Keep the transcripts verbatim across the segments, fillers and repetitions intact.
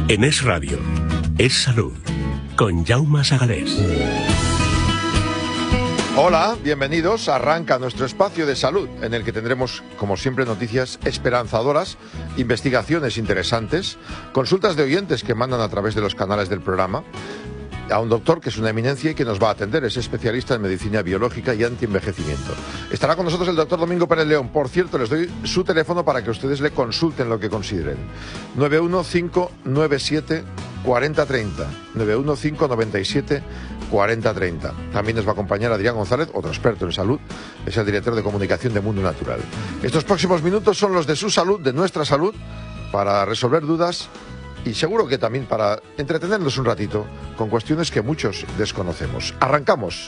En Es Radio, Es Salud, con Jaume Sagalés. Hola, bienvenidos. Arranca nuestro espacio de salud, en el que tendremos, como siempre, noticias esperanzadoras, investigaciones interesantes, consultas de oyentes que mandan a través de los canales del programa, a un doctor que es una eminencia y que nos va a atender, es especialista en medicina biológica y antienvejecimiento. Estará con nosotros el doctor Domingo Pérez León. Por cierto, les doy su teléfono para que ustedes le consulten lo que consideren. nueve uno cinco nueve siete cuatro cero tres cero, nueve uno cinco nueve siete cuatro cero tres cero. También nos va a acompañar Adrián González, otro experto en salud, es el director de comunicación de Mundo Natural. Estos próximos minutos son los de su salud, de nuestra salud, para resolver dudas y seguro que también para entretenernos un ratito con cuestiones que muchos desconocemos. ¡Arrancamos!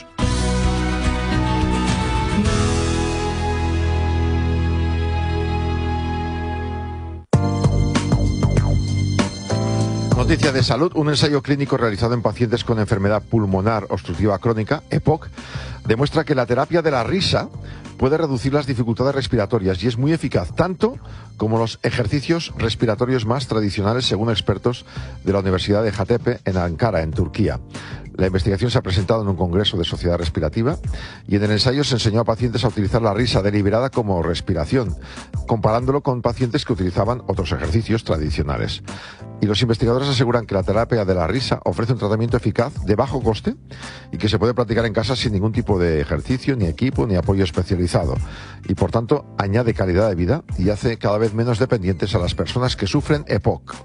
Noticia de salud. Un ensayo clínico realizado en pacientes con enfermedad pulmonar obstructiva crónica, E P O C, demuestra que la terapia de la risa puede reducir las dificultades respiratorias y es muy eficaz, tanto como los ejercicios respiratorios más tradicionales, según expertos de la Universidad de Hacettepe en Ankara, en Turquía. La investigación se ha presentado en un congreso de Sociedad Respirativa y en el ensayo se enseñó a pacientes a utilizar la risa deliberada como respiración, comparándolo con pacientes que utilizaban otros ejercicios tradicionales. Y los investigadores aseguran que la terapia de la risa ofrece un tratamiento eficaz de bajo coste y que se puede practicar en casa sin ningún tipo de ejercicio, ni equipo, ni apoyo especializado. Y por tanto añade calidad de vida y hace cada vez menos dependientes a las personas que sufren E P O C.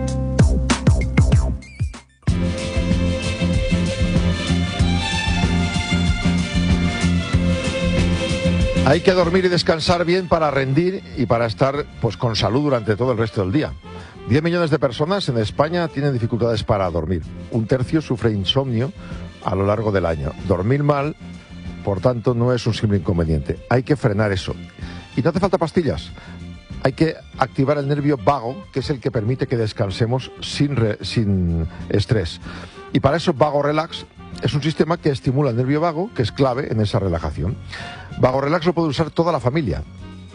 Hay que dormir y descansar bien para rendir y para estar pues con salud durante todo el resto del día. diez millones de personas en España tienen dificultades para dormir. Un tercio sufre insomnio a lo largo del año. Dormir mal, por tanto, no es un simple inconveniente. Hay que frenar eso. Y no hace falta pastillas. Hay que activar el nervio vago, que es el que permite que descansemos sin, re, sin estrés. Y para eso Vago Relax es un sistema que estimula el nervio vago, que es clave en esa relajación. Vago Relax lo puede usar toda la familia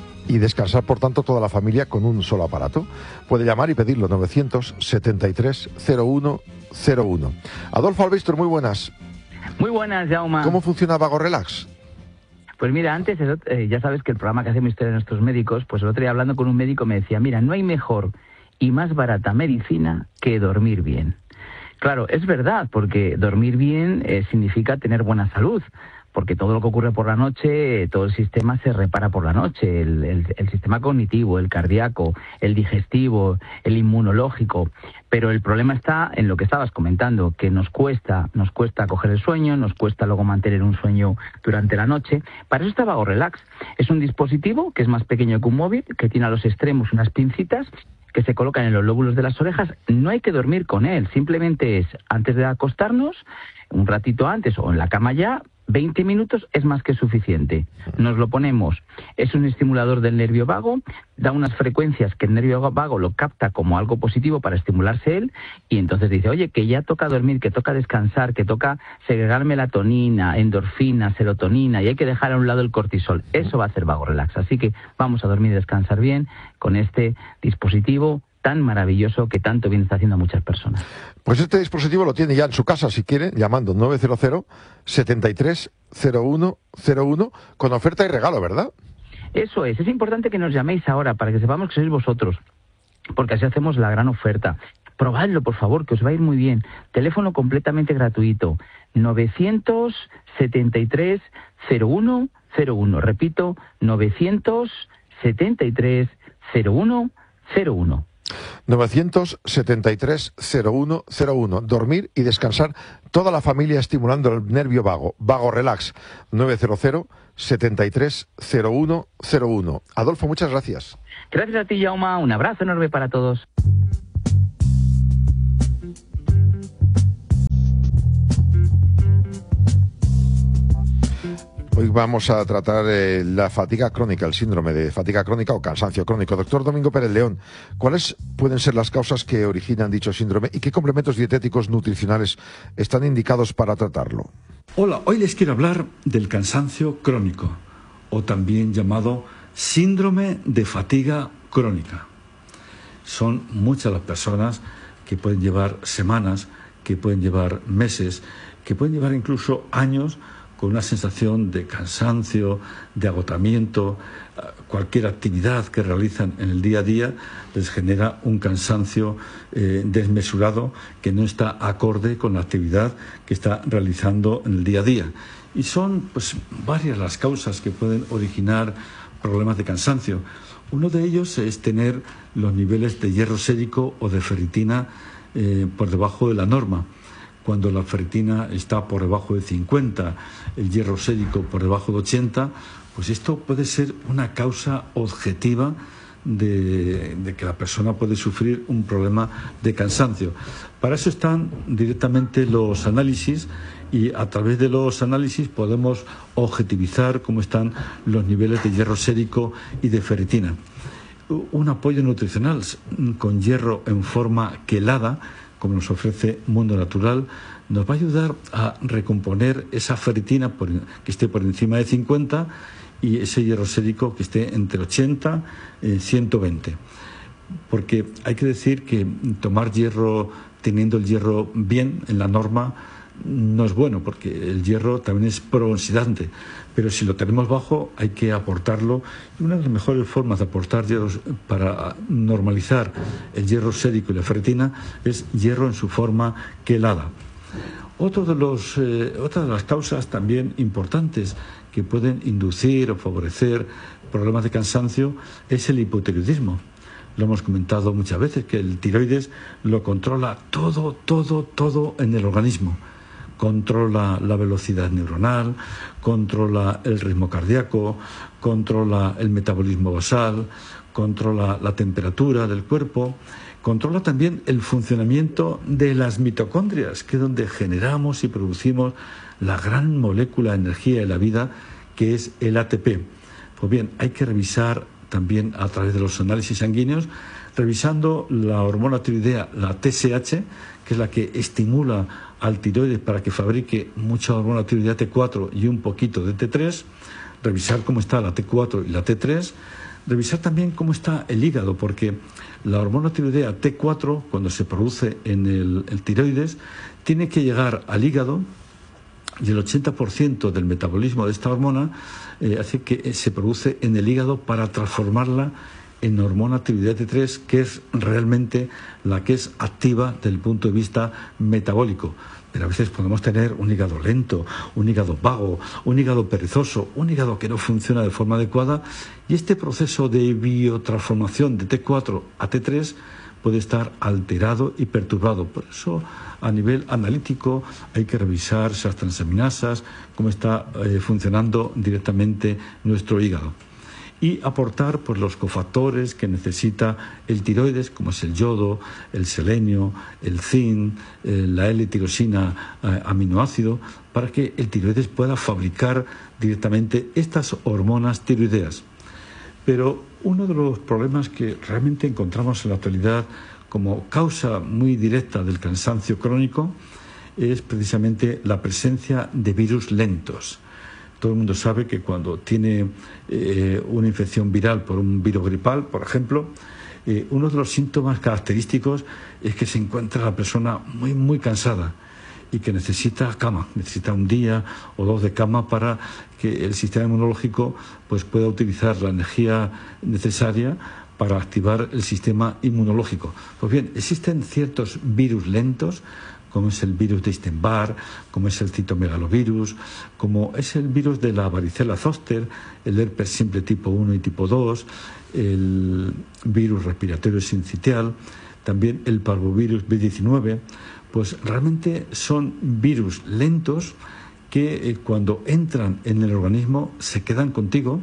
y descansar, por tanto, toda la familia con un solo aparato. Puede llamar y pedirlo, novecientos setenta y tres cero uno cero uno. Adolfo Albistor, muy buenas. Muy buenas, Jaume. ¿Cómo funciona Vago Relax? Pues mira, antes, eh, ya sabes que el programa que hacemos Historia de Nuestros Médicos, pues el otro día hablando con un médico me decía, mira, no hay mejor y más barata medicina que dormir bien. Claro, es verdad, porque dormir bien eh, significa tener buena salud, porque todo lo que ocurre por la noche, eh, todo el sistema se repara por la noche, el, el, el sistema cognitivo, el cardíaco, el digestivo, el inmunológico. Pero el problema está en lo que estabas comentando, que nos cuesta, nos cuesta coger el sueño, nos cuesta luego mantener un sueño durante la noche. Para eso está Vago Relax. Es un dispositivo que es más pequeño que un móvil, que tiene a los extremos unas pincitas que se colocan en los lóbulos de las orejas. No hay que dormir con él, simplemente es antes de acostarnos, un ratito antes o en la cama ya, veinte minutos es más que suficiente. Nos lo ponemos, es un estimulador del nervio vago, da unas frecuencias que el nervio vago lo capta como algo positivo para estimularse él, y entonces dice, oye, que ya toca dormir, que toca descansar, que toca segregar melatonina, endorfina, serotonina, y hay que dejar a un lado el cortisol. Eso va a hacer Vago Relax. Así que vamos a dormir y descansar bien con este dispositivo tan maravilloso que tanto bien está haciendo a muchas personas. Pues este dispositivo lo tiene ya en su casa, si quiere, llamando nueve cero cero setenta y tres cero uno cero uno con oferta y regalo, ¿verdad? Eso es, es importante que nos llaméis ahora para que sepamos que sois vosotros, porque así hacemos la gran oferta. Probadlo, por favor, que os va a ir muy bien. Teléfono completamente gratuito, novecientos setenta y tres cero uno cero uno. Repito, novecientos setenta y tres cero uno cero uno. novecientos setenta y tres cero uno cero uno. Dormir y descansar toda la familia estimulando el nervio vago. Vago Relax. nueve cero cero setenta y tres cero uno cero uno. Adolfo, muchas gracias. Gracias a ti, Jaume. Un abrazo enorme para todos. Hoy vamos a tratar eh, la fatiga crónica, el síndrome de fatiga crónica o cansancio crónico. Doctor Domingo Pérez León, ¿cuáles pueden ser las causas que originan dicho síndrome y qué complementos dietéticos nutricionales están indicados para tratarlo? Hola, hoy les quiero hablar del cansancio crónico, o también llamado síndrome de fatiga crónica. Son muchas las personas que pueden llevar semanas, que pueden llevar meses, que pueden llevar incluso años con una sensación de cansancio, de agotamiento. Cualquier actividad que realizan en el día a día les genera un cansancio eh, desmesurado que no está acorde con la actividad que está realizando en el día a día. Y son pues varias las causas que pueden originar problemas de cansancio. Uno de ellos es tener los niveles de hierro sérico o de ferritina eh, por debajo de la norma. Cuando la ferritina está por debajo de cincuenta, el hierro sérico por debajo de ochenta, pues esto puede ser una causa objetiva de, de que la persona puede sufrir un problema de cansancio. Para eso están directamente los análisis, y a través de los análisis podemos objetivizar cómo están los niveles de hierro sérico y de ferritina. Un apoyo nutricional con hierro en forma quelada, como nos ofrece Mundo Natural, nos va a ayudar a recomponer esa ferritina por, que esté por encima de cincuenta y ese hierro sérico que esté entre ochenta y ciento veinte. Porque hay que decir que tomar hierro teniendo el hierro bien en la norma no es bueno, porque el hierro también es prooxidante, pero si lo tenemos bajo hay que aportarlo. Y una de las mejores formas de aportar hierro para normalizar el hierro sérico y la ferritina es hierro en su forma quelada. Otro de los, eh, otra de las causas también importantes que pueden inducir o favorecer problemas de cansancio es el hipotiroidismo. Lo hemos comentado muchas veces, que el tiroides lo controla todo, todo, todo en el organismo. Controla la velocidad neuronal, controla el ritmo cardíaco, controla el metabolismo basal, controla la temperatura del cuerpo, controla también el funcionamiento de las mitocondrias, que es donde generamos y producimos la gran molécula de energía de la vida, que es el A T P. Pues bien, hay que revisar también a través de los análisis sanguíneos, revisando la hormona tiroidea, la T S H, que es la que estimula al tiroides para que fabrique mucha hormona tiroidea T cuatro y un poquito de T tres, revisar cómo está la T cuatro y la T tres, revisar también cómo está el hígado, porque la hormona tiroidea T cuatro, cuando se produce en el, el tiroides, tiene que llegar al hígado, y el ochenta por ciento del metabolismo de esta hormona eh, hace que se produce en el hígado para transformarla en hormona tiroidea T tres, que es realmente la que es activa desde el punto de vista metabólico. Pero a veces podemos tener un hígado lento, un hígado vago, un hígado perezoso, un hígado que no funciona de forma adecuada, y este proceso de biotransformación de T cuatro a T tres puede estar alterado y perturbado. Por eso, a nivel analítico, hay que revisar esas transaminasas, cómo está eh, funcionando directamente nuestro hígado. Y aportar pues, los cofactores que necesita el tiroides, como es el yodo, el selenio, el zinc, eh, la L-tirosina eh, aminoácido, para que el tiroides pueda fabricar directamente estas hormonas tiroideas. Pero uno de los problemas que realmente encontramos en la actualidad como causa muy directa del cansancio crónico es precisamente la presencia de virus lentos. Todo el mundo sabe que cuando tiene eh, una infección viral por un virus gripal, por ejemplo, eh, uno de los síntomas característicos es que se encuentra la persona muy, muy cansada y que necesita cama, necesita un día o dos de cama para que el sistema inmunológico pues, pueda utilizar la energía necesaria para activar el sistema inmunológico. Pues bien, existen ciertos virus lentos, como es el virus de Epstein-Barr, como es el citomegalovirus, como es el virus de la varicela zóster, el herpes simple tipo uno y tipo dos, el virus respiratorio sincitial, también el parvovirus B diecinueve, pues realmente son virus lentos que eh, cuando entran en el organismo se quedan contigo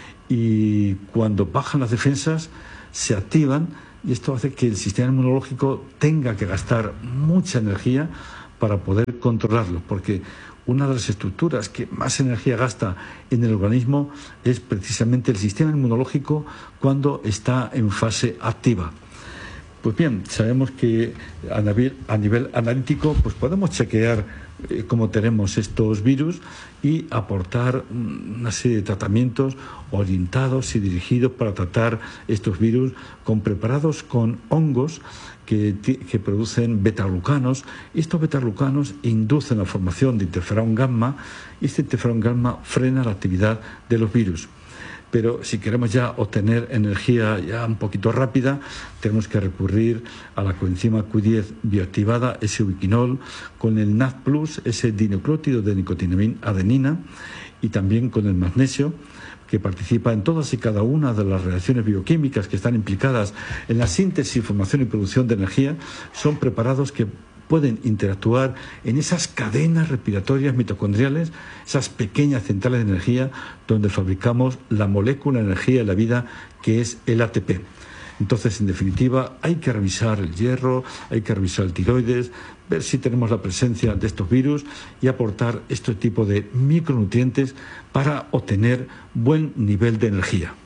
y cuando bajan las defensas se activan. Y esto hace que el sistema inmunológico tenga que gastar mucha energía para poder controlarlo, porque una de las estructuras que más energía gasta en el organismo es precisamente el sistema inmunológico cuando está en fase activa. Pues bien, sabemos que a nivel, a nivel analítico pues podemos chequear eh, cómo tenemos estos virus y aportar una serie de tratamientos orientados y dirigidos para tratar estos virus con preparados con hongos que, que producen betaglucanos. Estos betaglucanos inducen la formación de interferón gamma y este interferón gamma frena la actividad de los virus. Pero si queremos ya obtener energía ya un poquito rápida, tenemos que recurrir a la coenzima Q diez bioactivada, ese ubiquinol, con el N A D plus, ese dinucleótido de nicotinamida-adenina, y también con el magnesio, que participa en todas y cada una de las reacciones bioquímicas que están implicadas en la síntesis, formación y producción de energía. Son preparados que pueden interactuar en esas cadenas respiratorias mitocondriales, esas pequeñas centrales de energía donde fabricamos la molécula de energía de la vida, que es el A T P. Entonces, en definitiva, hay que revisar el hierro, hay que revisar el tiroides, ver si tenemos la presencia de estos virus y aportar este tipo de micronutrientes para obtener buen nivel de energía.